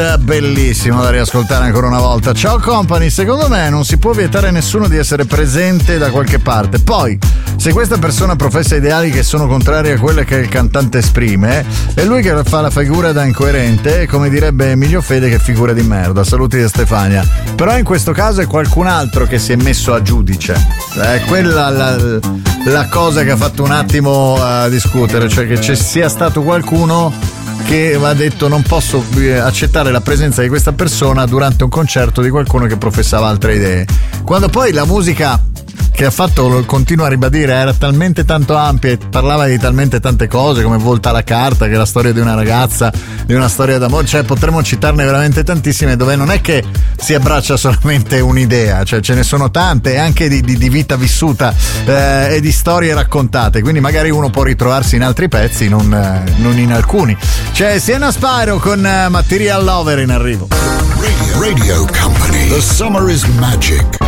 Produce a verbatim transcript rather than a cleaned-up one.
Bellissimo da riascoltare ancora una volta. Ciao company, secondo me non si può vietare a nessuno di essere presente da qualche parte. Poi, se questa persona professa ideali che sono contrari a quelle che il cantante esprime, è lui che fa la figura da incoerente, come direbbe Emilio Fede, che figura di merda. Saluti da Stefania. Però in questo caso è qualcun altro che si è messo a giudice. È quella la, la cosa che ha fatto un attimo a discutere, cioè che ci sia stato qualcuno che ha detto non posso accettare la presenza di questa persona durante un concerto di qualcuno che professava altre idee, quando poi la musica che ha fatto, lo continua a ribadire, era talmente tanto ampia e parlava di talmente tante cose, come Volta alla carta, che è la storia di una ragazza, di una storia d'amore, cioè potremmo citarne veramente tantissime, dove non è che si abbraccia solamente un'idea, cioè ce ne sono tante anche di, di, di vita vissuta eh, e di storie raccontate, quindi magari uno può ritrovarsi in altri pezzi, non, eh, non in alcuni. C'è Sienna Spyro con uh, Material Lover in arrivo. Radio, Radio Company. The summer is magic.